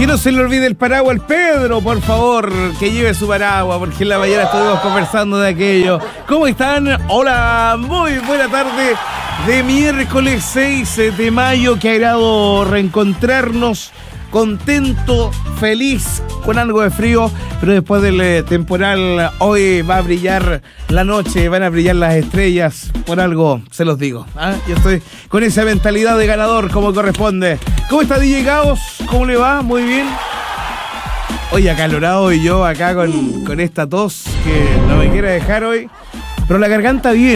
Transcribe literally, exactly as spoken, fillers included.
Que no se le olvide el paraguas al Pedro, por favor, que lleve su paraguas, porque en la mañana estuvimos conversando de aquello. ¿Cómo están? Hola, muy buena tarde de miércoles seis de mayo. Qué agrado reencontrarnos, contento, feliz, con algo de frío, pero después del eh, temporal hoy va a brillar la noche, van a brillar las estrellas, por algo se los digo. ¿Ah? Yo estoy con esa mentalidad de ganador como corresponde. ¿Cómo está D J Caos? ¿Cómo le va? Muy bien. Oye, acalorado y yo acá con, con esta tos que no me quiere dejar hoy, pero la garganta bien.